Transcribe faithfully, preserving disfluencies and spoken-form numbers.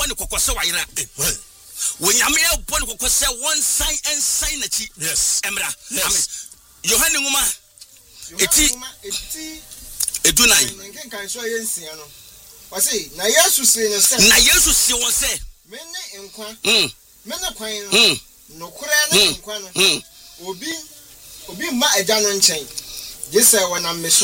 bone kokose wa yera when yame bone kokose one sign and sign achi yes emra yes Yohane nguma eti eti edunai ngen kan so yensia no wase na Yesu se no se na Yesu se won se menne nkwa mm menne kwan no no kura na nkwa no obi obi ma agya no nchen je se wona